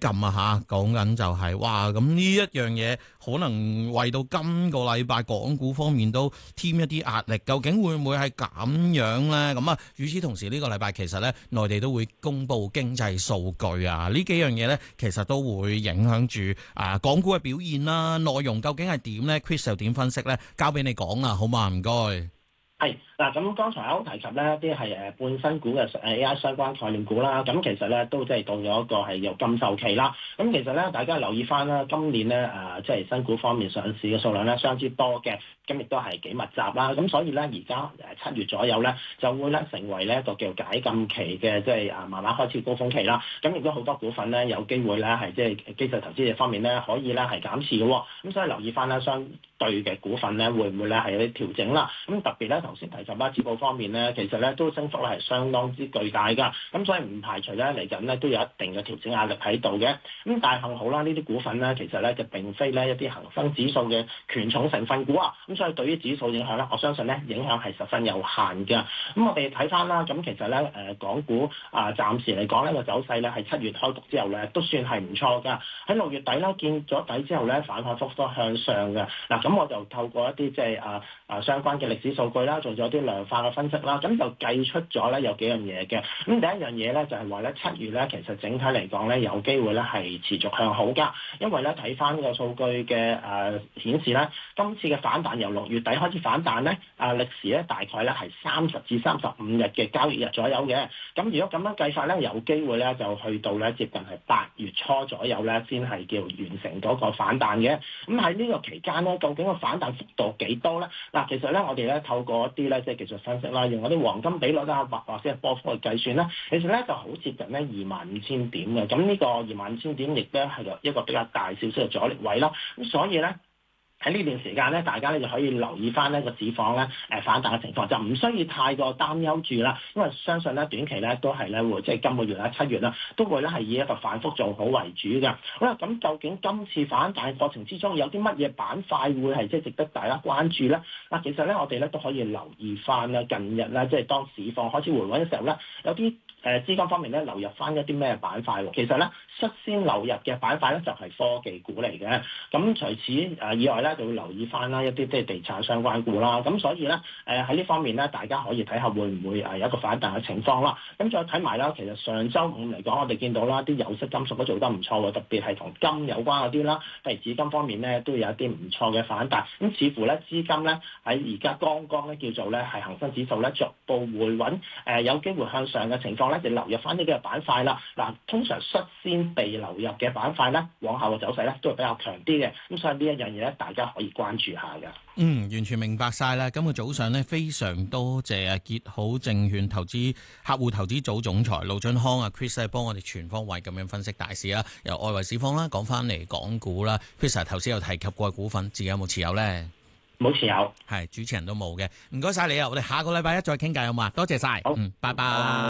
禁啊嚇，講緊就係哇咁呢一樣嘢，可能為到今個禮拜港股方面都添一啲壓力，究竟會唔會係咁樣呢？咁啊，與此同時呢個禮拜其實呢，內地都會公布經濟數據啊，呢幾樣嘢呢，其實都會影響住港股嘅表現啦。內容究竟係點呢？ Chris 又點分析呢？交俾你講啦，好嘛？唔該。 係嗱，咁剛才我提及咧一啲係半新股嘅 AI 相關概念股啦，咁其實咧都即係到咗一個係有禁售期啦。咁其實咧大家留意翻啦，今年咧即係新股方面上市嘅數量咧相當之多嘅，咁亦都係幾密集啦。咁所以咧而家7月左右咧就會咧成為咧一個叫解禁期嘅，即係慢慢開始高峰期啦。咁亦都好多股份咧有機會咧係即係機構投資者方面咧可以咧係減持嘅喎。咁所以留意翻啦，相對嘅股份咧會唔會咧係有啲調整啦？咁特別咧頭先提及啦，指數方面咧，其實咧都升幅咧係相當之巨大㗎。咁所以唔排除咧嚟緊咧都有一定嘅調整壓力喺度嘅。咁但係幸好啦，呢啲股份咧其實咧就並非咧一啲恒生指數嘅權重成分股啊。咁所以對於指數影響咧，我相信咧影響係十分有限㗎。咁我哋睇翻啦，咁其實咧港股暫時嚟講呢個走勢咧係7月開局之後咧都算係唔錯㗎。喺6月底啦見咗底之後咧反反覆覆向上嘅。嗱咁我就透過一啲即係相關嘅歷史數據啦，做咗啲量化嘅分析啦，咁就計出咗咧有幾樣嘢嘅。咁第一樣嘢咧就係話咧7月咧其實整體嚟講咧有機會咧係持續向好㗎，因為咧睇翻個數據嘅顯示咧，今次嘅反彈由6月底開始反彈咧，歷時咧大概咧係30至35日嘅交易日左右嘅。咁如果咁樣計法咧，有機會咧就去到咧接近係8月初左右咧先係叫完成嗰個反彈嘅。咁喺呢個期間咧，究竟個反彈幅度幾多咧？嗱，其實咧我哋咧透過一啲咧即係技術分析啦，用嗰啲黃金比率啊或者係波幅去計算咧，其實咧就好接近咧25,000點嘅。咁呢個25,000點亦都係一個比較大少少嘅阻力位啦。咁所以咧，喺呢段時間咧，大家咧就可以留意翻呢個市況咧反彈嘅情況，就唔需要太過擔憂住啦。因為相信咧短期咧都係咧會即係今個月啦7月啦，都會咧係以一個反覆做好為主嘅。好啦，咁究竟今次反彈過程之中有啲乜嘢板塊會係即係值得大家關注咧？嗱，其實咧我哋咧都可以留意翻啦，近日咧即係當市況開始回穩嘅時候咧，有啲資金方面咧流入翻一啲咩板塊喎？其實咧率先流入嘅板塊咧就係科技股嚟嘅。咁除此以外咧，就會留意翻啦一啲即係地產相關股啦。咁所以咧喺呢方面咧，大家可以睇下會唔會有一個反彈嘅情況啦。咁再睇埋啦，其實上週5嚟講，我哋見到啦啲有色金屬都做得唔錯喎，特別係同金有關嗰啲啦，譬如紫金方面咧都有一啲唔錯嘅反彈。咁似乎咧資金咧喺而家剛剛咧叫做咧係恒生指數咧逐步回穩，有機會向上嘅情況咧，就流入翻呢幾個板塊啦。嗱，通常率先被流入嘅板塊咧，往後嘅走勢咧都係比較強啲嘅。咁所以呢一樣嘢咧，大家可以關注下㗎。 完全明白晒啦。今個早上咧，非常多謝傑好證券客戶投資組總裁盧駿匡Chris 咧，幫我哋全方位咁樣分析大市啦，由外圍市況啦講翻嚟港股啦。Chris 頭先有提及過嘅股份，自己有冇持有呢？ 冇持有， 係主持人都冇嘅。唔該晒你啊！我哋下個禮拜一再傾偈好嘛？多謝晒。 好， 拜拜。